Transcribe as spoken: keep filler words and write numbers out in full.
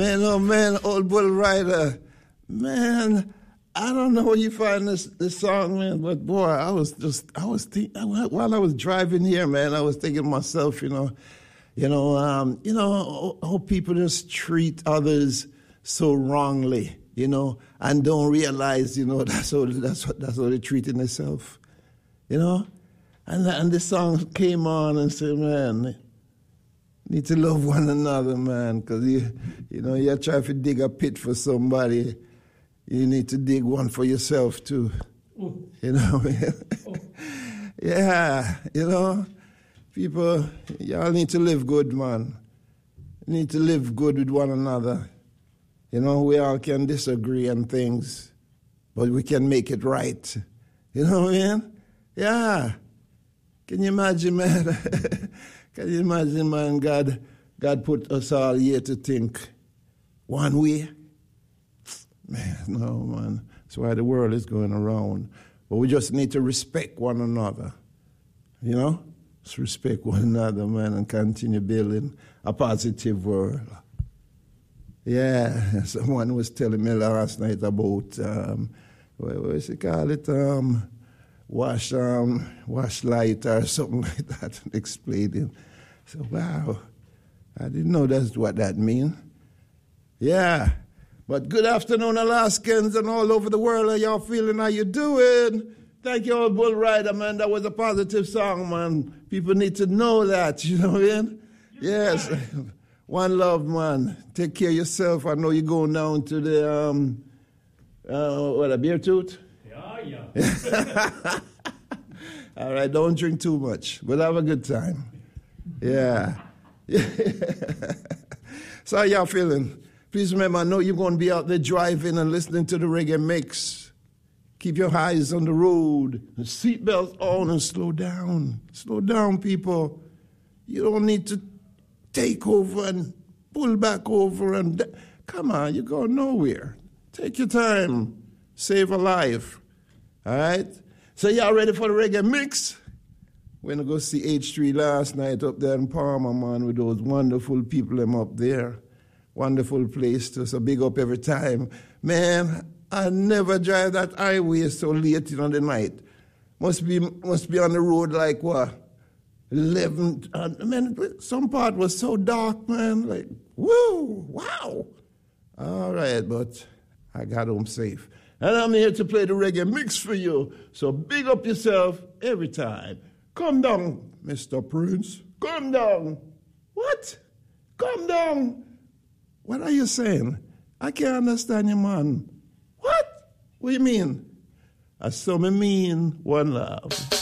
Man, oh man, Old Bull Rider. Man, I don't know where you find this this song, man, but boy, I was just, I was thinking, while I was driving here, man, I was thinking to myself, you know, you know, um, you know, how people just treat others so wrongly, you know, and don't realize, you know, that's how, that's what, that's how they're treating themselves, you know? And, and this song came on and said, man, need to love one another, man, because you, you know, you try to dig a pit for somebody, you need to dig one for yourself too. Mm. You know, oh. Yeah, you know, people, y'all need to live good, man. You need to live good with one another. You know, we all can disagree on things, but we can make it right. You know what I mean? Yeah. Can you imagine, man? Can you imagine, man, God, God put us all here to think one way? Man, no, man. That's why the world is going around. But we just need to respect one another. You know? Just respect one another, man, and continue building a positive world. Yeah, someone was telling me last night about, um, what was it called it? Um, wash um, wash light or something like that, and explaining. So, wow, I didn't know that's what that means. Yeah, but good afternoon, Alaskans and all over the world. How y'all feeling? How you doing? Thank you, Old Bull Rider, man. That was a positive song, man. People need to know that, you know what I mean? Yes. One love, man. Take care of yourself. I know you're going down to the, um, uh, what, a beer tooth? Yeah, yeah. All right, don't drink too much, but have a good time. Yeah. So how y'all feeling? Please remember, I know you're going to be out there driving and listening to the reggae mix. Keep your eyes on the road, the seatbelts on, and slow down. Slow down, people. You don't need to take over and pull back over. and de- Come on, you're going nowhere. Take your time. Save a life. All right? So y'all ready for the reggae mix? We're going to go see H three last night up there in Palmer, man, with those wonderful people them up there. Wonderful place to, so big up every time. Man, I never drive that highway so late in the night. Must be must be on the road like what? eleven. Uh, man, some part was so dark, man. Like, woo, wow. All right, but I got home safe. And I'm here to play the reggae mix for you. So big up yourself every time. Come down, Mister Prince. Come down. What? Come down. What are you saying? I can't understand you, man. What? What do you mean? I so me mean one love.